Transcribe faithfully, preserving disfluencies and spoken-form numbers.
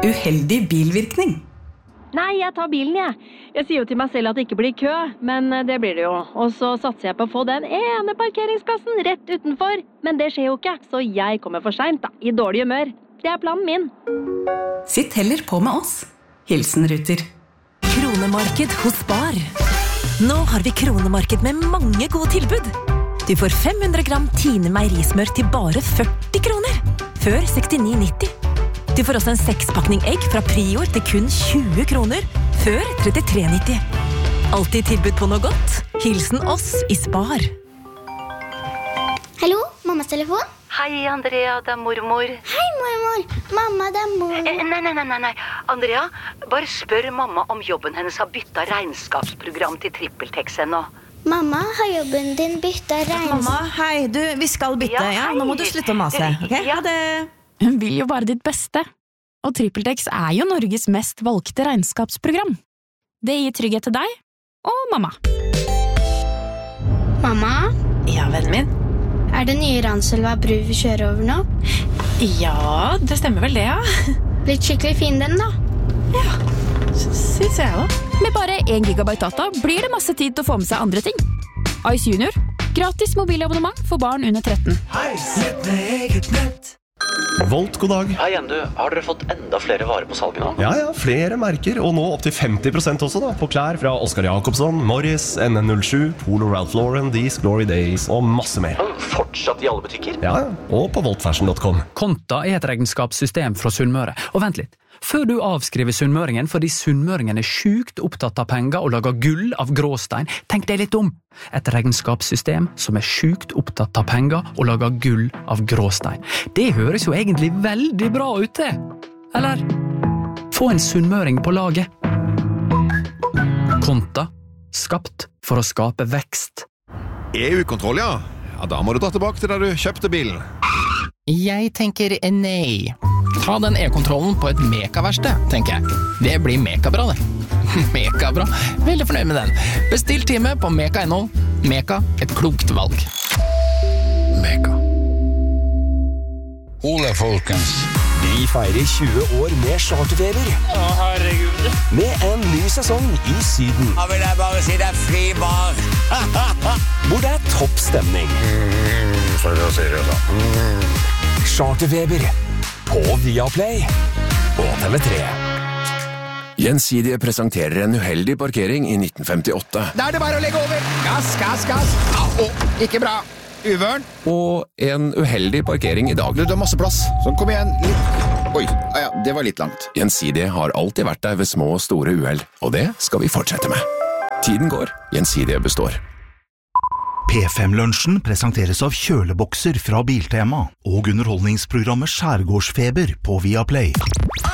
Uheldig bilvirkning. Nei, jeg tar bilen, jeg. Jeg sier jo til meg selv at det ikke blir kø, men det blir det jo. Og så satser jeg på å få den ene parkeringsplassen rett utenfor. Men det skjer jo ikke, så jeg kommer for sent da, i dårlig humør. Det er planen min. Sitt heller på med oss. Hilsen Ruter. Kronemarked hos Spar. Nå har vi kronemarked med mange gode tilbud. Du får fem hundre gram Tine meierismør til bare førti kroner. Før sekstini nitti. Du får også en sekspakning egg fra Prior til kun tjue kroner. Før trettitre nitti. Alltid tilbud på noe godt. Hilsen oss i Spar. Hallo, mammas telefon? Hei, Andrea, det er mormor. Hei, mormor. Mamma, det er mormor. Eh, nei, nei, nei, nei. Andrea, bare spør mamma om jobben hennes har byttet regnskapsprogram til TrippelTex ennå. Mamma, har jobben din byttet regnskap? Mamma, hei, du, vi skal bytte, ja. Nå må du slutte å mase, ok? Ja, det... Hun vil jo bare ditt beste. Og TrippelTex er jo Norges mest valgte regnskapsprogram. Det gir trygghet til deg og mamma. Mamma? Ja, vennen min. Er det nye Ranselva bru vi kjører over nå? Ja, det stemmer vel det, ja. Blitt skikkelig fin den da. Ja, synes jeg da. Med bare en gigabyte data blir det masse tid til å få med seg andre ting. Ice Junior, gratis mobilabonnement for barn under tretten. Nett med eget nett. Volt, god dag. Hei, Endu. Har dere fått enda flere varer på salget nå? Ja, ja, flere merker, og nå opp til femti prosent også da, på klær fra Oscar Jacobsson, Morris, N N null sju, Polo Ralph Lauren, These Glory Days og masse mer. Fortsatt i alle butikker? Ja, og på volt fashion dot com. Konta er et regnskapssystem fra Sunnmøre. Og vent litt, før du avskriver sunnmøringen fordi sunnmøringen er sjukt opptatt av penger og lager gull av gråstein, tenk deg litt om. Et regnskapssystem som er sjukt opptatt av penger og lager gull av gråstein. Det høres jo egentlig veldig bra ut det. Eller, få en sunnmøring på laget. Konta, skapt for å skape vekst. E U-kontroll, ja. Ja, da må du dra tilbake til der du kjøpte bilen. Jeg tenker nei. Ta den e-kontrollen på et mekaverksted, tenker jeg. Det blir mekabra, det. Mekabra. Veldig fornøyd med den. Bestill time på meka punktum no. Meka, et klokt valg. Meka. Ole, folkens. Vi feirer tjue år med charterfeber. Å, herregud. Med en ny sesong i Syden. Da vil jeg bare si det er fri bar. Hvor det er topp stemning. Mm, for å si det da. Mm. Charterfeber. På Viaplay og T V tre. Gjensidige presenterer en uheldig parkering i nitten femtiåtte. Da er det bare å legge over. Gass, gass, gass. Au, ikke bra. Uvørn. Og en uheldig parkering i dag. Du, det er masse plass. Så kom igjen. Litt. Oi, ja, det var litt langt. Gjensidige har alltid vært der ved små og store uheld, og det skal vi fortsette med. Tiden går. Gjensidige består. P fem-lunsjen presenteres av kjølebokser fra Biltema og underholdningsprogrammet Skjærgårdsfeber på Viaplay.